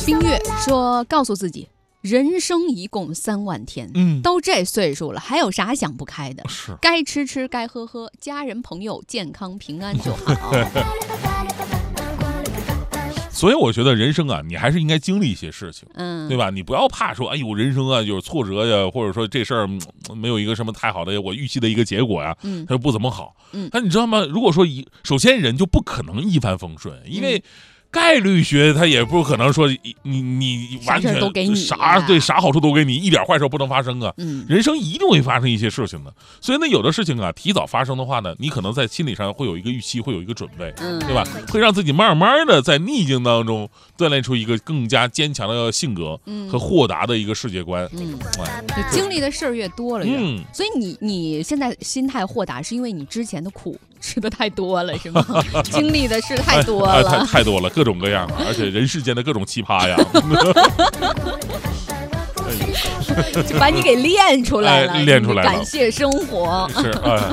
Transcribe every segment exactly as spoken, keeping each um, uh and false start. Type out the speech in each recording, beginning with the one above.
冰月说：“告诉自己，人生一共三万天，嗯，都这岁数了，还有啥想不开的？ 是， 该吃吃，该喝喝，家人朋友健康平安就好。” 所以我觉得人生啊，你还是应该经历一些事情， 嗯， 对吧？你不要怕说，哎呦，人生啊有挫折呀，或者说这事儿没有一个什么太好的我预期的一个结果呀，嗯，它就不怎么好。嗯，但你知道吗？如果说一，首先人就不可能一帆风顺，因为。嗯概率学它也不可能说你你你完全啥都给你啥对啥好处都给你，一点坏事不能发生啊。嗯，人生一定会发生一些事情的，所以呢，有的事情啊，提早发生的话呢，你可能在心理上会有一个预期，会有一个准备，嗯，对吧？会让自己慢慢的在逆境当中锻炼出一个更加坚强的性格和豁达的一个世界观。嗯， 就经历的事儿越多了越，嗯，所以你你现在心态豁达，是因为你之前的苦吃的太多了，是吗？经历的事太多了， 哎哎、太太多了，各种各样的，而且人世间的各种奇葩呀， 就把你给练出来了， 哎、练出来了， 感谢生活。 是，哎。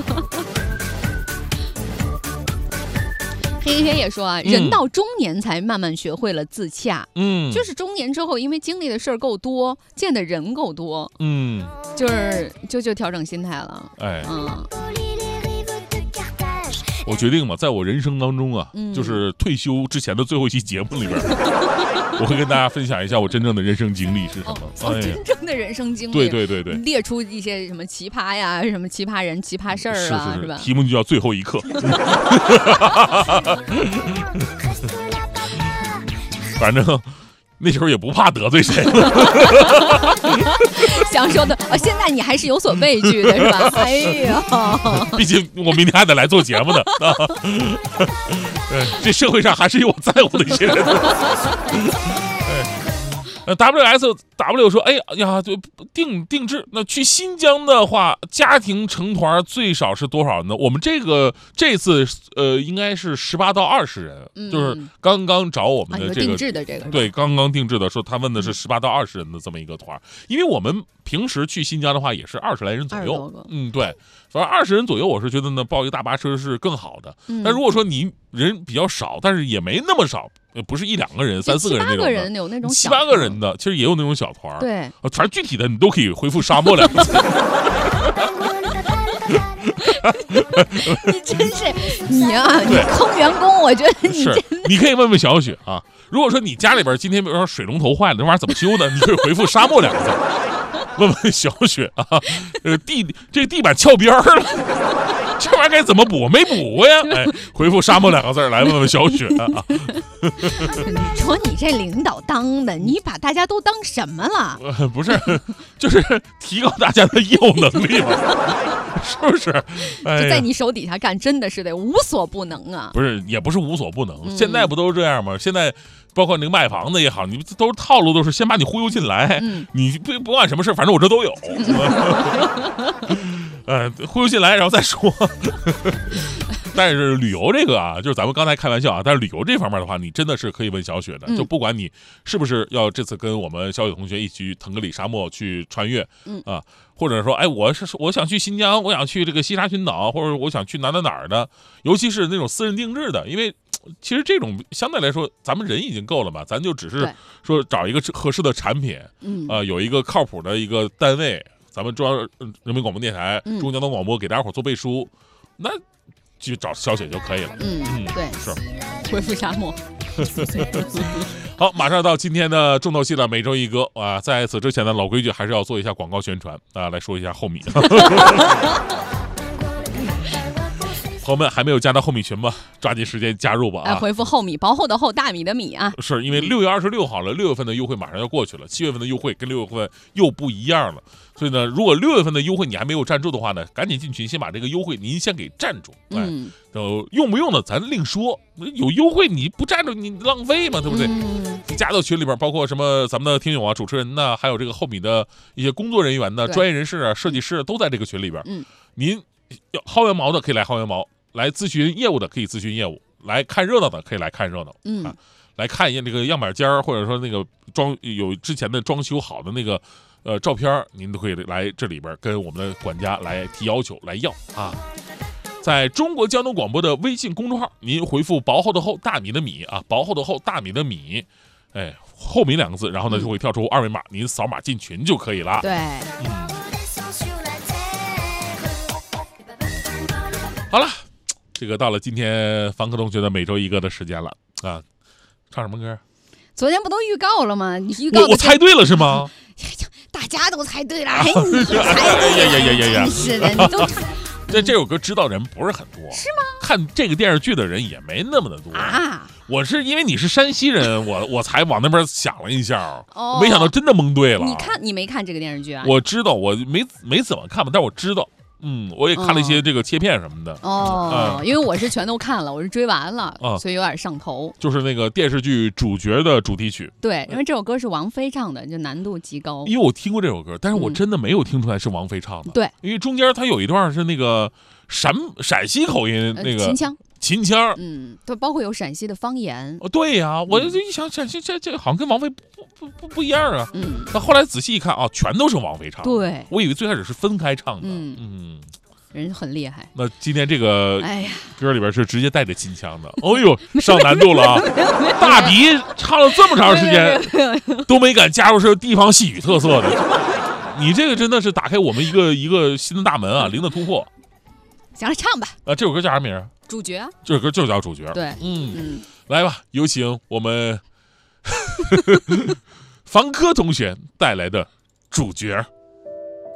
黑黑也说啊，人到中年才慢慢学会了自洽，嗯，就是中年之后，因为经历的事儿够多，见的人够多，嗯，就是就就调整心态了，哎，嗯。 我决定嘛，在我人生当中啊，嗯、就是退休之前的最后一期节目里边，我会跟大家分享一下我真正的人生经历是什么。 哦，哎、真正的人生经历， 对对对对， 列出一些什么奇葩呀，什么奇葩人、奇葩事儿啊， 是, 是, 是吧？ 题目就叫最后一刻。反正。那时候也不怕得罪谁了， 想说的啊、哦，现在你还是有所畏惧的是吧？哎呀， 毕竟我明天还得来做节目呢啊！这社会上还是有我在乎的一些人的。呃 ，W S W 说，哎呀，就定定制。那去新疆的话，家庭成团最少是多少呢？我们这个这次呃，应该是十八到二十人，嗯、就是刚刚找我们的这个、 啊、定制的这个， 对，刚刚定制的，说他问的是十八到二十人的这么一个团，因为我们平时去新疆的话也是二十来人左右，嗯，对，反正二十人左右，我是觉得呢，报一个大巴车是更好的。嗯、但如果说你人比较少，但是也没那么少。不是一两个人、三四个人那种的， 七八个人有那种七八个人的，其实也有那种小团。 对， 反正具体的你都可以回复沙漠两个字。 你真是你啊！你坑员工，我觉得你真的。 你可以问问小雪啊，如果说你家里边今天比如说水龙头坏了，那玩意儿怎么修的？你可以回复沙漠两个字。问问小雪啊，这个地这个地板翘边了。这玩意儿该怎么补？没补过呀！哎，回复沙漠两个字来问问小雪啊。 你说你这领导当的，你把大家都当什么了？ 呃、不是，就是提高大家的业务能力嘛，是不是？哎、 就在你手底下干，真的是得无所不能啊！ 不是，也不是无所不能，嗯、现在不都是这样吗？现在。包括那个卖房子也好，你都是套路，都是先把你忽悠进来，嗯、你不不管什么事，反正我这都有，呃，忽悠进来，然后再说。但是旅游这个啊，就是咱们刚才开玩笑啊，但是旅游这方面的话，你真的是可以问小雪的，嗯、就不管你是不是要这次跟我们小雪同学一起去腾格里沙漠去穿越，嗯啊，或者说，哎，我是我想去新疆，我想去这个西沙群岛，或者我想去哪哪哪儿的，尤其是那种私人定制的，因为。其实这种相对来说，咱们人已经够了嘛，咱就只是说找一个合适的产品，嗯，呃，有一个靠谱的一个单位，咱们中央人民广播电台、中央交通广播给大家伙做背书，那就找小雪就可以了。 嗯，嗯对， 是恢复沙漠。 好，马上到今天的重头戏了，每周一歌啊！在此之前呢，老规矩还是要做一下广告宣传啊，来说一下后米。朋友们还没有加到后米群吗？抓紧时间加入吧！啊， 哎、回复后米，薄厚的厚，大米的米啊！ 是因为六月二十六号了，六月份的优惠马上要过去了，七月份的优惠跟六月份又不一样了。所以呢，如果六月份的优惠你还没有站住的话呢，赶紧进群，先把这个优惠您先给站住。哎、嗯，呃，用不用的咱另说。有优惠你不站住，你浪费嘛，对不对？嗯、你加到群里边，包括什么咱们的听友啊、主持人呐，还有这个后米的一些工作人员呢、专业人士啊、设计师都在这个群里边。嗯，您要薅羊毛的可以来薅羊毛。来咨询业务的可以咨询业务，来看热闹的可以来看热闹，嗯啊，来看一眼这个样板间儿，或者说那个装有之前的装修好的那个呃照片，您都可以来这里边跟我们的管家来提要求来要啊。在中国交通广播的微信公众号，您回复薄厚的厚大米的米啊，薄厚的厚大米的米， 哎，后名两个字，然后呢就会跳出二维码，您扫码进群就可以了。 对， 嗯，好了，这个到了今天房客同学的每周一歌的时间了啊，唱什么歌？ 昨天不都预告了吗？你预告我我猜对了是吗？ 大家都猜对了，哎，你猜对了，真是的，你都。 这这首歌知道人不是很多， 是吗？ 看这个电视剧的人也没那么的多啊。 我是因为你是山西人，我我才往那边想了一下，哦、没想到真的蒙对了。 你看你没看这个电视剧啊？ 我知道，我没没怎么看吧，但我知道。嗯，我也看了一些这个切片什么的。 哦，嗯、因为我是全都看了，我是追完了，嗯、所以有点上头。 就是那个电视剧主角的主题曲。 对，因为这首歌是王菲唱的，就难度极高。 因为我听过这首歌，但是我真的没有听出来是王菲唱的。 嗯、对， 因为中间它有一段是那个陕陕西口音，那个、 呃、秦腔。 秦腔， 嗯，对，包括有陕西的方言。 哦，对呀、啊，我就一想，陕西这这好像跟王菲不不不不一样啊。嗯，但后来仔细一看啊，全都是王菲唱的。 对， 我以为最开始是分开唱的。 嗯嗯， 人很厉害。 那今天这个哎呀歌里边是直接带着秦腔的，哦呦，上难度了啊！大迪唱了这么长时间都没敢加入是地方戏语特色的，你这个真的是打开我们一个一个新的大门啊，零的突破。 行了，唱吧。 啊，这首歌叫啥名啊？ 主角。 这首歌就叫主角。 对， 嗯嗯， 来吧，有请我们房科同学带来的主角。